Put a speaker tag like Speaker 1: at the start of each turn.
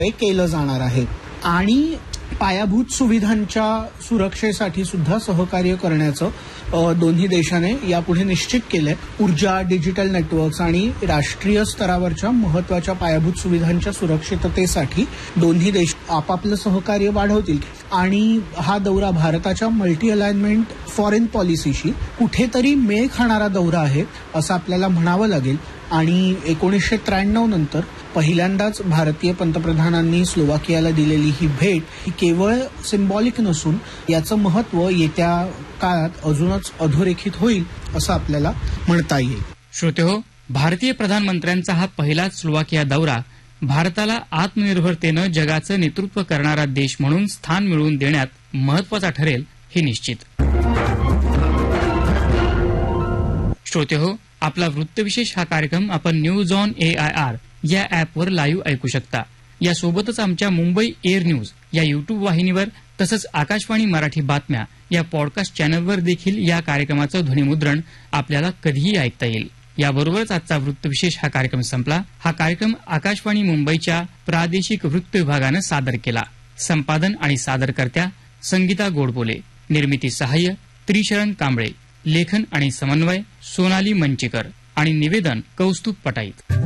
Speaker 1: केलं जाणार आहे आणि पायाभूत सुविधांच्या सुरक्षेसाठी सुद्धा सहकार्य करण्याचं दोन्ही देशाने यापुढे निश्चित केलंय. ऊर्जा, डिजिटल नेटवर्क्स आणि राष्ट्रीय स्तरावरच्या महत्वाच्या पायाभूत सुविधांच्या सुरक्षिततेसाठी दोन्ही देश आपापलं सहकार्य वाढवतील आणि हा दौरा भारताच्या मल्टी अलाइनमेंट फॉरेन पॉलिसीशी कुठेतरी मेळ खाणारा दौरा आहे असं आपल्याला म्हणावं लागेल. आणि 1993 नंतर पहिल्यांदाच भारतीय पंतप्रधानांनी स्लोवाकियाला दिलेली ही भेट ही केवळ सिम्बॉलिक नसून याचं महत्त्व येत्या काळात अजूनच अधोरेखित होईल असं आपल्याला म्हणता येईल.
Speaker 2: श्रोतेहो, भारतीय प्रधानमंत्र्यांचा हा पहिलाच स्लोवाकिया दौरा भारताला आत्मनिर्भरतेनं जगाचं नेतृत्व करणारा देश म्हणून स्थान मिळवून देण्यात महत्वाचा ठरेल हे निश्चित. श्रोतेहो, आपला वृत्तविशेष हा कार्यक्रम आपण न्यूज ऑन AIR या ॲपवर लाईव्ह ऐकू शकता. यासोबतच आमच्या मुंबई एअर न्यूज या युट्यूब वाहिनीवर तसंच आकाशवाणी मराठी बातम्या या पॉडकास्ट चॅनलवर देखील या कार्यक्रमाचं ध्वनिमुद्रण आपल्याला कधीही ऐकता येईल. याबरोबरच आजचा वृत्तविशेष हा कार्यक्रम संपला. हा कार्यक्रम आकाशवाणी मुंबईच्या प्रादेशिक वृत्त विभागानं सादर केला. संपादन आणि सादरकर्त्या संगीता गोडबोले, निर्मिती सहाय्य त्रिशरण कांबळे, लेखन आणि समन्वय सोनाली मंचीकर आणि निवेदन कौस्तुभ पटाईत.